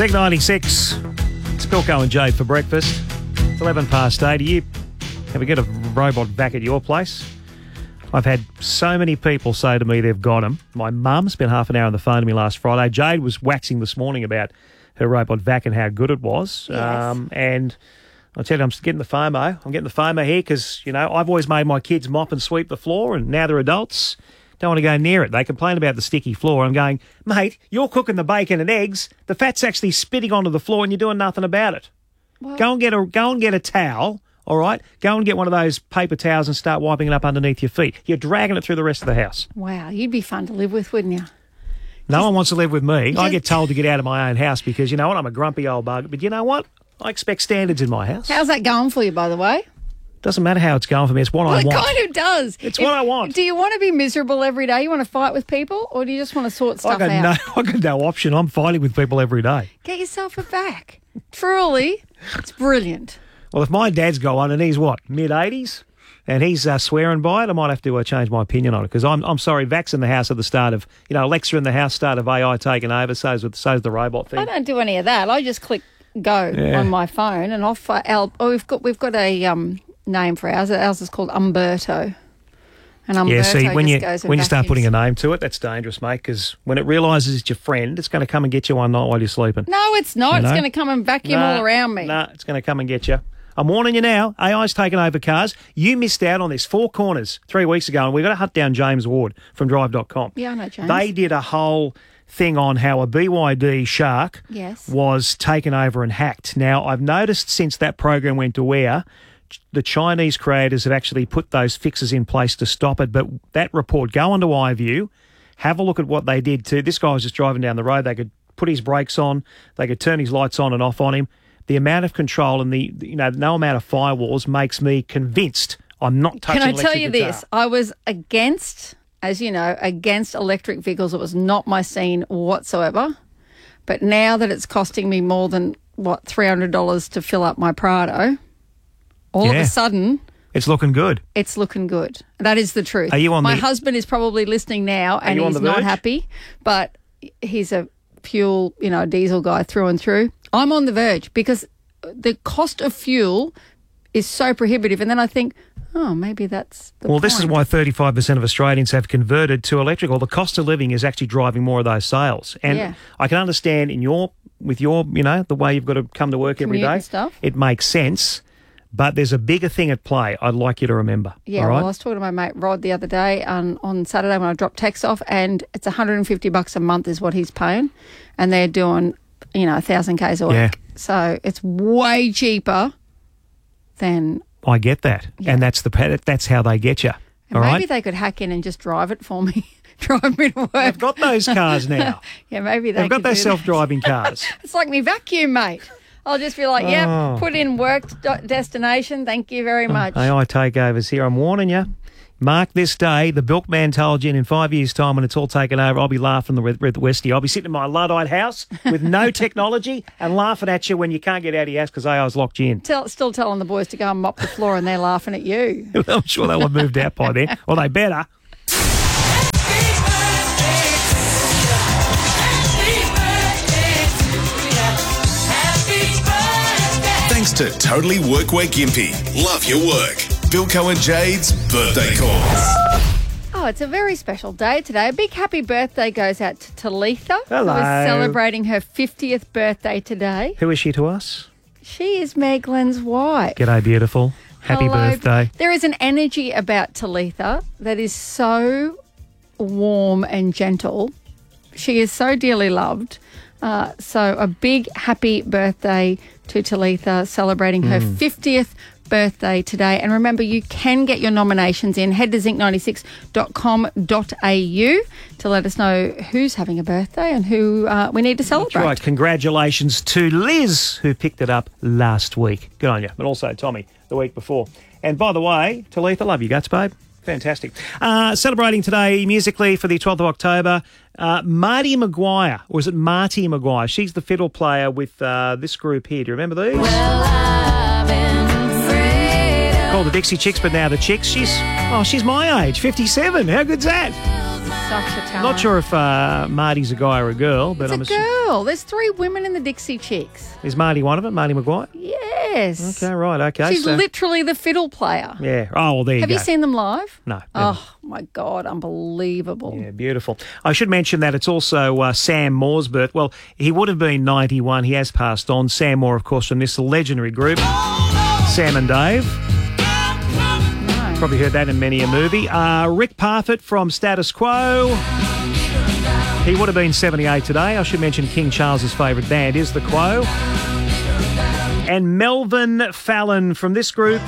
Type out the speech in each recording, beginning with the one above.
Zig 96. It's Bilko and Jade for breakfast. It's 11 past 8. Do you ever get a robot vac at your place? I've had so many people say to me they've got them. My mum spent half an hour on the phone to me last Friday. Jade was waxing this morning about her robot vac and how good it was. Yes. And I tell you, I'm getting the FOMO. I'm getting the FOMO here because, you know, I've always made my kids mop and sweep the floor, and now they're adults. Don't want to go near it. They complain about the sticky floor. I'm going, mate, you're cooking the bacon and eggs. The fat's actually spitting onto the floor and you're doing nothing about it. Well, Go and get a towel, all right? Go and get one of those paper towels and start wiping it up underneath your feet. You're dragging it through the rest of the house. wow, you'd be fun to live with, wouldn't you? No one wants to live with me. I Just- get told to get out of my own house because, you know what, I'm a grumpy old bug. But you know what? I expect standards in my house. How's that going for you, by the way? Doesn't matter how it's going for me. It's what I Well, it want. kind of does. It's what I want. Do you want to be miserable every day? You want to fight with people? Or do you just want to sort I stuff got out? I got no option. I'm fighting with people every day. Get yourself a vac. Truly, it's brilliant. Well, if my dad's got one and he's what, mid-80s, and he's swearing by it, I might have to change my opinion on it because I'm sorry, Vax in the house at the start of, you know, Alexa in the house, start of AI taking over, so's the robot thing. I don't do any of that. I just click go on my phone and off. We've got a name for ours. Ours is called Umberto. And Umberto Yeah, see, when goes you and start putting vacuums. a name to it, that's dangerous, mate, because when it realises it's your friend, it's going to come and get you one night while you're sleeping. No, it's not. You It's know? going to come and vacuum all around me. Nah, it's going to come and get you. I'm warning you now, AI's taken over cars. You missed out on this. Four Corners 3 weeks ago, and we've got to hunt down James Ward from Drive.com. Yeah, I know, James. They did a whole thing on how a BYD Shark Yes. was taken over and hacked. Now, I've noticed since that program went to air, the Chinese creators have actually put those fixes in place to stop it. But that report, go onto iView, have a look at what they did to this guy was just driving down the road. They could put his brakes on, they could turn his lights on and off on him. The amount of control and no amount of firewalls makes me convinced I'm not touching Can I electric tell you guitar. this? I was against, as you know, against electric vehicles. It was not my scene whatsoever. But now that it's costing me more than, $300 to fill up my Prado, all of Yeah. a sudden, It's looking good. it's looking good. That is the truth. Are you on my the- husband is probably listening now and you on he's the not verge? happy, but he's a fuel, diesel guy through and through. I'm on the verge because the cost of fuel is so prohibitive. And then I think, maybe that's the Well, this is point. why 35% of Australians have converted to electric. Well, the cost of living is actually driving more of those sales. And Yeah. I can understand with your, the way you've got to come to work every Commute day. and stuff. It makes sense. But there's a bigger thing at play I'd like you to remember. Yeah, all right? well, I was talking to my mate Rod the other day on Saturday when I dropped Tex off, and it's $150 a month is what he's paying, and they're doing, 1,000 Ks a week. Yeah. So it's way cheaper than. I get that. Yeah. And that's how they get you. And All maybe right? they could hack in and just drive it for me, drive me to work. They've got those cars now. Yeah, maybe they They've got could those do that. self-driving cars. It's like me vacuum, mate. I'll just be like, Oh. put in work destination. Thank you very much. AI takeovers here. I'm warning you. Mark this day. The Bilkman told you in 5 years' time when it's all taken over, I'll be laughing with Westie. I'll be sitting in my Luddite house with no technology and laughing at you when you can't get out of your house because AI's locked you in. Still telling the boys to go and mop the floor and they're laughing at you. I'm sure they'll have moved out by then. Well, they better. Thanks to Totally Workwear Gympie. Love your work. Bilko and Jade's birthday calls. Oh, it's a very special day today. A big happy birthday goes out to Talitha, Hello. who is celebrating her 50th birthday today. Who is she to us? She is Meg Glenn's wife. G'day, beautiful. Happy Hello. birthday. There is an energy about Talitha that is so warm and gentle. She is so dearly loved. So a big happy birthday to Talitha, celebrating her 50th birthday today. And remember, you can get your nominations in. Head to zinc96.com.au to let us know who's having a birthday and who we need to celebrate. That's right. Congratulations to Liz, who picked it up last week. Good on you. But also Tommy, the week before. And by the way, Talitha, love you guts, babe. Fantastic. Celebrating today musically for the 12th of October, Marty Maguire, or is it Marty Maguire? She's the fiddle player with this group here. Do you remember these? Called the Dixie Chicks, but now the Chicks. She's my age, 57. How good's that? such a talent. Not sure if Marty's a guy or a girl, but It's a girl. There's 3 women in the Dixie Chicks. Is Marty one of them? Marty Maguire? Yes. Okay, right, okay. She's literally the fiddle player. Yeah. Oh, well, there you Have go. you seen them live? No. never. Oh, my God. Unbelievable. Yeah, beautiful. I should mention that it's also Sam Moore's birth. Well, he would have been 91. He has passed on. Sam Moore, of course, from this legendary group, Sam and Dave. No. Probably heard that in many a movie. Rick Parfitt from Status Quo. He would have been 78 today. I should mention King Charles's favourite band is The Quo. And Melvin Fallon from this group.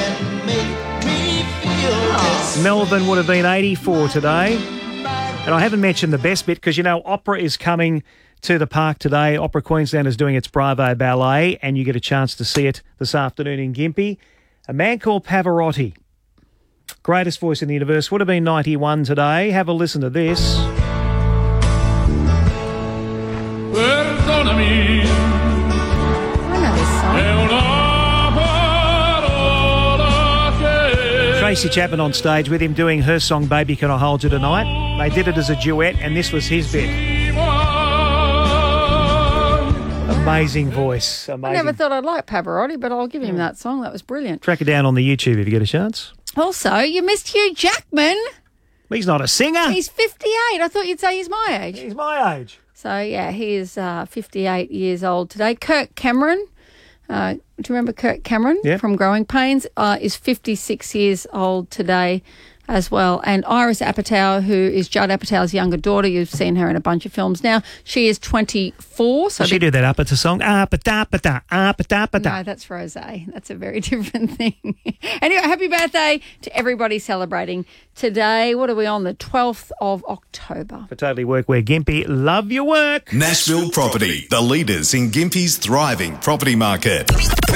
Melvin would have been 84 today. And I haven't mentioned the best bit because, you know, opera is coming to the park today. Opera Queensland is doing its Bravo Ballet, and you get a chance to see it this afternoon in Gympie. A man called Pavarotti, greatest voice in the universe, would have been 91 today. Have a listen to this. I know this song. Tracy Chapman on stage with him doing her song Baby Can I Hold You Tonight. They did it as a duet, and this was his bit. Amazing voice. Amazing. I never thought I'd like Pavarotti, but I'll give him that song. That was brilliant. Track it down on the YouTube if you get a chance. Also, you missed Hugh Jackman. He's not a singer. He's 58. I thought you'd say he's my age. He's my age. So, yeah, he is 58 years old today. Kirk Cameron, do you remember Kirk Cameron from Growing Pains, is 56 years old today as well. And Iris Apatow, who is Judd Apatow's younger daughter, you've seen her in a bunch of films now. She is 24. So Does she do that Apatow song? Apatow. No, that's Rosé. That's a very different thing. Anyway, happy birthday to everybody celebrating today. What are we on? The 12th of October. For Totally Workwear Gympie, love your work. Nashville Property, the leaders in Gympie's thriving property market.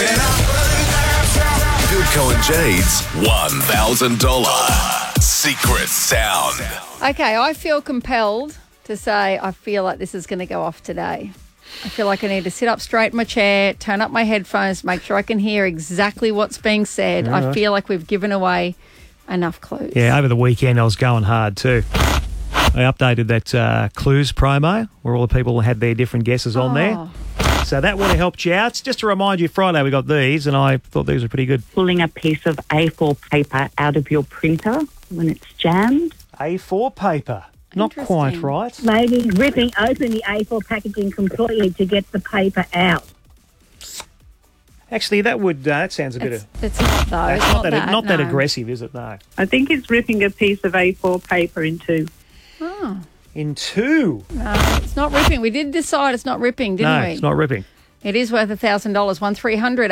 Bilko and Jade's $1,000 secret sound. Okay, I feel compelled to say I feel like this is going to go off today. I feel like I need to sit up straight in my chair, turn up my headphones, make sure I can hear exactly what's being said. I feel like we've given away enough clues. Yeah, over the weekend I was going hard too. I updated that Clues promo where all the people had their different guesses on there. So that would have helped you out. Just to remind you, Friday we got these and I thought these were pretty good. Pulling a piece of A4 paper out of your printer when it's jammed. A4 paper. Not quite Interesting. right. Maybe ripping open the A4 packaging completely to get the paper out. Actually, that sounds a bit of... It's not though. It's Not not that no. aggressive, is it? No. I think it's ripping a piece of A4 paper in two. Oh, In two. no, it's not ripping. We did decide it's not ripping, didn't No, we? it's not ripping. It is worth $1,000. 1300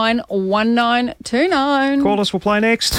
891929. Call us, we'll play next.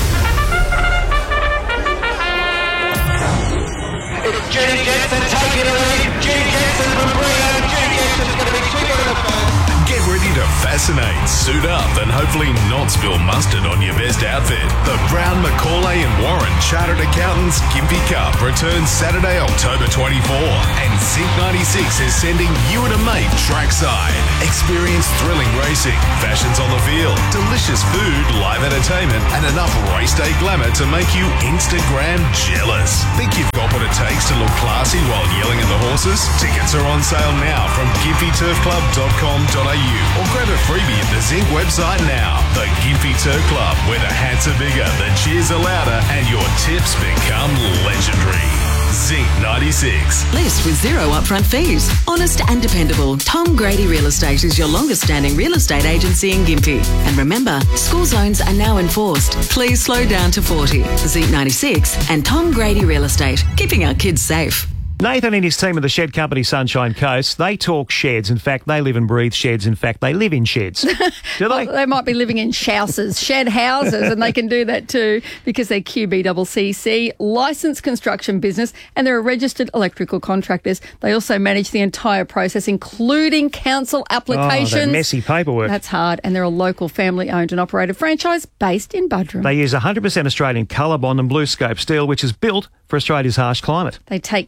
Judy Jensen taking a lead. Judy Jensen from Brio. Judy Jensen's going to be too good in the first. Get ready to fascinate, suit up, and hopefully not spill mustard on your best outfit. The Brown, McCauley and Warren Chartered Accountants Gympie Cup returns Saturday, October 24. And Zinc 96 is sending you and a mate trackside. Experience thrilling racing, fashions on the field, delicious food, live entertainment, and enough race day glamour to make you Instagram jealous. Think you've got what it takes to look classy while yelling at the horses? Tickets are on sale now from gympieturfclub.com.au or grab a freebie at the Zinc website now. The Gympie Turf Club, where the hats are bigger, the cheers are louder, and your tips become legendary. Zinc 96. List with zero upfront fees. Honest and dependable. Tom Grady Real Estate is your longest standing real estate agency in Gympie. And remember, school zones are now enforced. Please slow down to 40. Zinc 96 and Tom Grady Real Estate, keeping our kids safe. Nathan and his team of the Shed Company Sunshine Coast, they talk sheds. In fact, they live and breathe sheds. In fact, they live in sheds. Do they? They might be living in shouses, shed houses, and they can do that too because they're QBCC, licensed construction business, and they're a registered electrical contractors. They also manage the entire process, including council applications. Oh, that messy paperwork. That's hard, and they're a local family-owned and operated franchise based in Buderim. They use 100% Australian Colorbond and BlueScope steel, which is built for Australia's harsh climate. They take care of your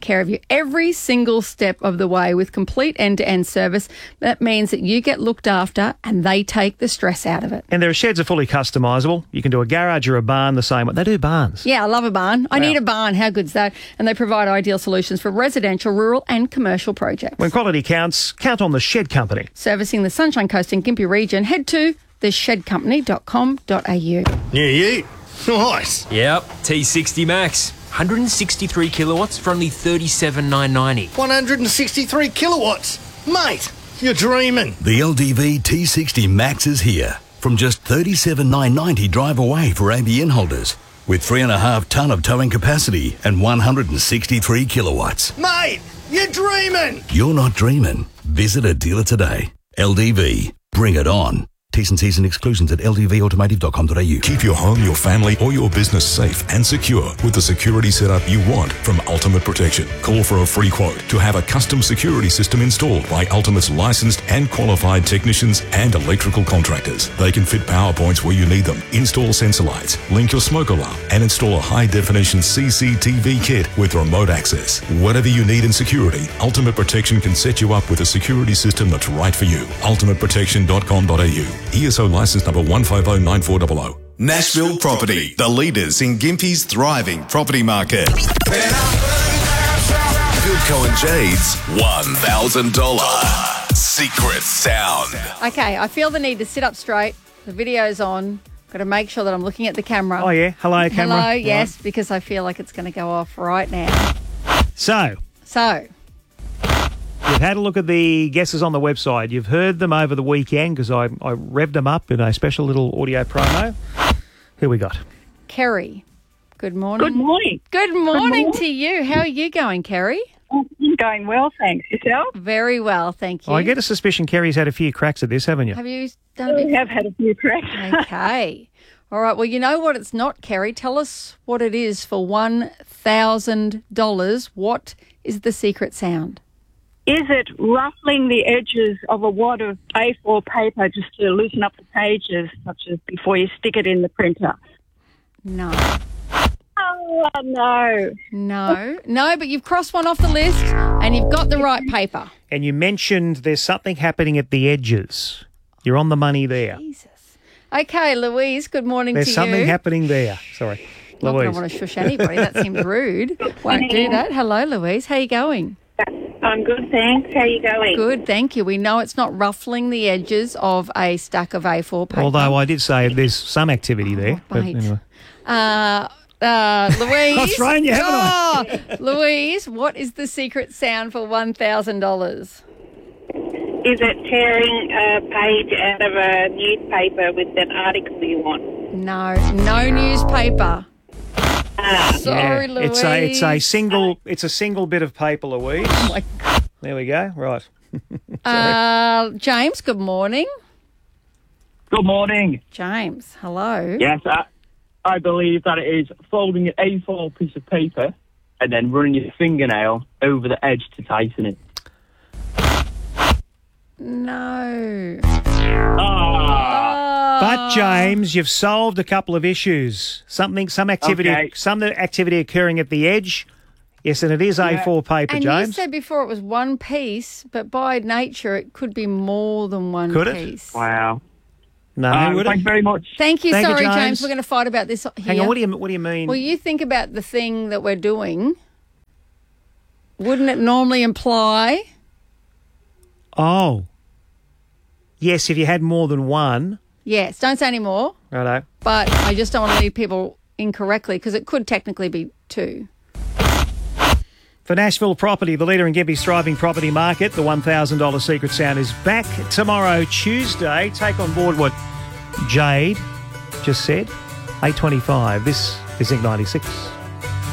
every single step of the way with complete end-to-end service. That means that you get looked after and they take the stress out of it. And their sheds are fully customisable. You can do a garage or a barn the same way. They do barns. Yeah, I love a barn. I need a barn. How good's that? And they provide ideal solutions for residential, rural and commercial projects. When quality counts, count on the Shed Company. Servicing the Sunshine Coast and Gympie region, head to theshedcompany.com.au. New Ute. Nice. Yep, T60 Max. 163 kilowatts for only $37,990. 163 kilowatts. Mate, you're dreaming. The LDV T60 Max is here. From just $37,990 drive away for ABN holders. With 3.5 tonne of towing capacity and 163 kilowatts. Mate, you're dreaming. You're not dreaming. Visit a dealer today. LDV. Bring it on. T's and C's and exclusions at ldvautomotive.com.au. Keep your home, your family, or your business safe and secure with the security setup you want from Ultimate Protection. Call for a free quote to have a custom security system installed by Ultimate's licensed and qualified technicians and electrical contractors. They can fit power points where you need them, install sensor lights, link your smoke alarm, and install a high-definition CCTV kit with remote access. Whatever you need in security, Ultimate Protection can set you up with a security system that's right for you. ultimateprotection.com.au. ESO license number 1509400. Nashville Property, the leaders in Gympie's thriving property market. Philco and Jade's $1,000 secret sound. Okay, I feel the need to sit up straight. The video's on. Got to make sure that I'm looking at the camera. Oh, yeah. Hello, camera. Hello, yes, Right. because I feel like it's going to go off right now. So, you've had a look at the guesses on the website. You've heard them over the weekend because I revved them up in a special little audio promo. Who we got? Kerry, good morning. Good morning. Good morning to you. How are you going, Kerry? I'm going well, thanks. Yourself? Very well, thank you. I get a suspicion Kerry's had a few cracks at this, haven't you? Have you done a bit? We have had a few cracks. Okay. All right. Well, you know what it's not, Kerry. Tell us what it is for $1,000. What is the secret sound? Is it ruffling the edges of a wad of A4 paper just to loosen up the pages, such as before you stick it in the printer? No. Oh, no. No, but you've crossed one off the list and you've got the right paper. And you mentioned there's something happening at the edges. You're on the money there. Jesus. Okay, Louise, good morning There's to you. something happening there. Sorry. Not that I Louise. want to shush anybody. That seems rude. Won't do that. Hello, Louise. How you going? I'm good, thanks. How are you going? Good, thank you. We know it's not ruffling the edges of a stack of A4 paper. Although I did say there's some activity there. But mate. anyway. Louise. I've thrown you, haven't I? Louise, what is the secret sound for $1,000? Is it tearing a page out of a newspaper with an article you want? No newspaper. Sorry, Yeah. Louise. It's a single bit of paper, Louise. Oh my God. There we go. Right. James, good morning. Good morning. James, hello. Yes, I believe that it is folding an A4 piece of paper and then running your fingernail over the edge to tighten it. No. But James, you've solved a couple of issues. Some activity occurring at the edge. Yes, and it is A4 paper, and James. you said before it was one piece, but by nature it could be more than one Could it? piece. Wow. No, would thanks it? very much. Thank you. Thank you, Sorry, James. James. We're going to fight about this here. Hang on, what do you mean? Well, you think about the thing that we're doing. Wouldn't it normally imply? Oh. Yes, if you had more than one. Yes, don't say any more. Righto. But I just don't want to lead people incorrectly because it could technically be two. For Nashville Property, the leader in Gympie's thriving property market, the $1,000 secret sound is back tomorrow, Tuesday. Take on board what Jade just said. 8:25. This is Zinc 96.